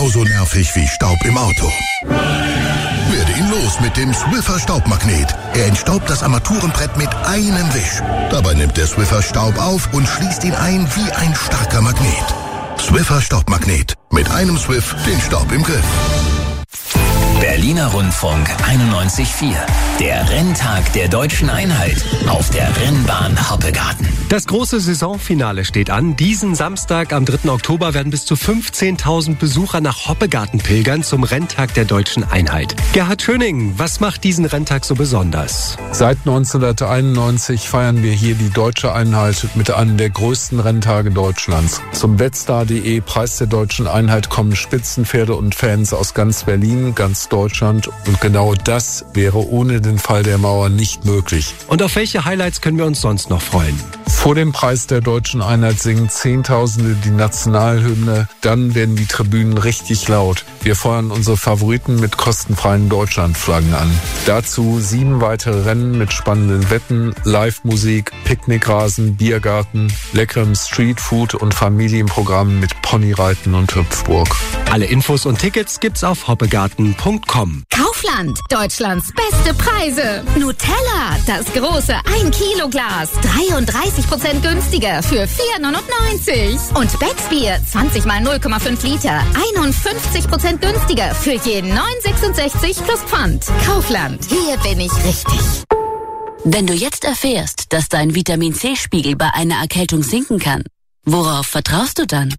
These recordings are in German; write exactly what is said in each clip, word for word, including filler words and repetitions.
genauso nervig wie Staub im Auto. Werde ihn los mit dem Swiffer Staubmagnet. Er entstaubt das Armaturenbrett mit einem Wisch. Dabei nimmt der Swiffer Staub auf und schließt ihn ein wie ein starker Magnet. Swiffer Staubmagnet. Mit einem Swiff den Staub im Griff. Berliner Rundfunk einundneunzig Komma vier. Der Renntag der Deutschen Einheit auf der Rennbahn Hoppegarten. Das große Saisonfinale steht an. Diesen Samstag am dritten Oktober werden bis zu fünfzehntausend Besucher nach Hoppegarten pilgern zum Renntag der Deutschen Einheit. Gerhard Schöning, was macht diesen Renntag so besonders? Seit neunzehnhunderteinundneunzig feiern wir hier die Deutsche Einheit mit einem der größten Renntage Deutschlands. Zum Wetstar.de Preis der Deutschen Einheit kommen Spitzenpferde und Fans aus ganz Berlin, ganz Deutschland, und genau das wäre ohne den Fall der Mauer nicht möglich. Und auf welche Highlights können wir uns sonst noch freuen? Vor dem Preis der Deutschen Einheit singen Zehntausende die Nationalhymne, dann werden die Tribünen richtig laut. Wir feuern unsere Favoriten mit kostenfreien Deutschlandflaggen an. Dazu sieben weitere Rennen mit spannenden Wetten, Live-Musik, Picknickrasen, Biergarten, leckerem Streetfood und Familienprogrammen mit Ponyreiten und Hüpfburg. Alle Infos und Tickets gibt's auf hoppegarten punkt com. Kaufland, Deutschlands beste Preise. Nutella, das große ein Kilo Glas, dreiunddreißig Prozent günstiger für vier neunundneunzig. Und Becksbier, zwanzig mal null Komma fünf Liter, einundfünfzig Prozent günstiger für je neun sechsundsechzig plus Pfand. Kaufland, hier bin ich richtig. Wenn du jetzt erfährst, dass dein Vitamin-C-Spiegel bei einer Erkältung sinken kann, worauf vertraust du dann?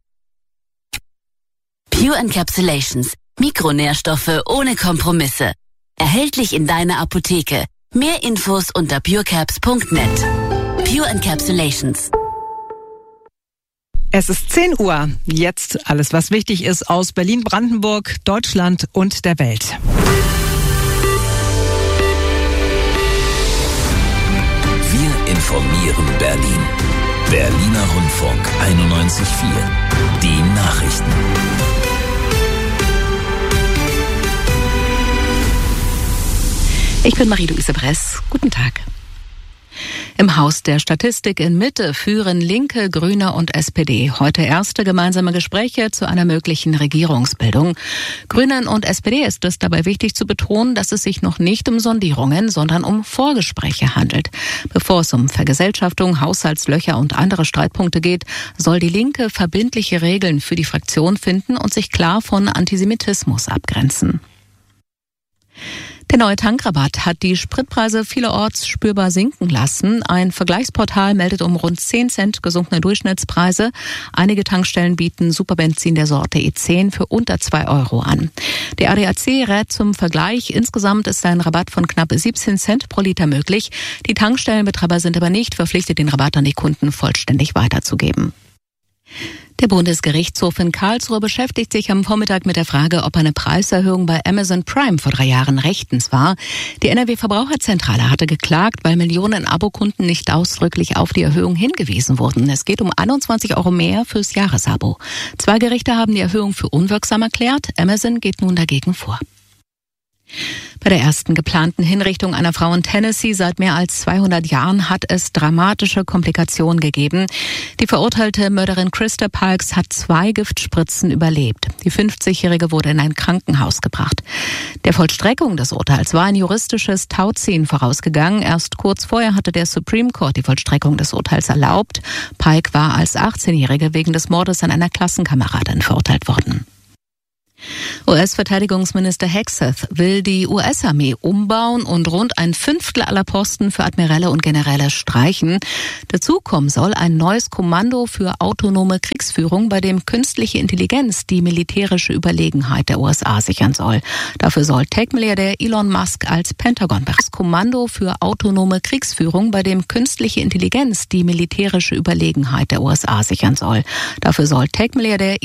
Pure Encapsulations. Mikronährstoffe ohne Kompromisse. Erhältlich in deiner Apotheke. Mehr Infos unter purecaps punkt net. Pure Encapsulations. Es ist zehn Uhr. Jetzt alles, was wichtig ist aus Berlin, Brandenburg, Deutschland und der Welt. Wir informieren Berlin. Berliner Rundfunk einundneunzig Komma vier. Die Nachrichten. Ich bin Marie-Louise Bress. Guten Tag. Im Haus der Statistik in Mitte führen Linke, Grüne und S P D heute erste gemeinsame Gespräche zu einer möglichen Regierungsbildung. Grünen und S P D ist es dabei wichtig zu betonen, dass es sich noch nicht um Sondierungen, sondern um Vorgespräche handelt. Bevor es um Vergesellschaftung, Haushaltslöcher und andere Streitpunkte geht, soll die Linke verbindliche Regeln für die Fraktion finden und sich klar von Antisemitismus abgrenzen. Der neue Tankrabatt hat die Spritpreise vielerorts spürbar sinken lassen. Ein Vergleichsportal meldet um rund zehn Cent gesunkene Durchschnittspreise. Einige Tankstellen bieten Superbenzin der Sorte E zehn für unter zwei Euro an. Der A D A C rät zum Vergleich, insgesamt ist ein Rabatt von knapp siebzehn Cent pro Liter möglich. Die Tankstellenbetreiber sind aber nicht verpflichtet, den Rabatt an die Kunden vollständig weiterzugeben. Der Bundesgerichtshof in Karlsruhe beschäftigt sich am Vormittag mit der Frage, ob eine Preiserhöhung bei Amazon Prime vor drei Jahren rechtens war. Die N R W-Verbraucherzentrale hatte geklagt, weil Millionen Abokunden nicht ausdrücklich auf die Erhöhung hingewiesen wurden. Es geht um einundzwanzig Euro mehr fürs Jahresabo. Zwei Gerichte haben die Erhöhung für unwirksam erklärt. Amazon geht nun dagegen vor. Bei der ersten geplanten Hinrichtung einer Frau in Tennessee seit mehr als zweihundert Jahren hat es dramatische Komplikationen gegeben. Die verurteilte Mörderin Krista Parks hat zwei Giftspritzen überlebt. Die fünfzigjährige wurde in ein Krankenhaus gebracht. Der Vollstreckung des Urteils war ein juristisches Tauziehen vorausgegangen. Erst kurz vorher hatte der Supreme Court die Vollstreckung des Urteils erlaubt. Pike war als achtzehnjährige wegen des Mordes an einer Klassenkameradin verurteilt worden. U S-Verteidigungsminister Hegseth will die U S-Armee umbauen und rund ein Fünftel aller Posten für Admiräle und Generäle streichen. Dazu kommen soll ein neues Kommando für autonome Kriegsführung, bei dem künstliche Intelligenz die militärische Überlegenheit der U S A sichern soll. Dafür soll Tech-Milliardär Elon Musk als Pentagon das Kommando für autonome Kriegsführung, bei dem künstliche Intelligenz die militärische Überlegenheit der U S A sichern soll. Dafür soll Tech-Milliardär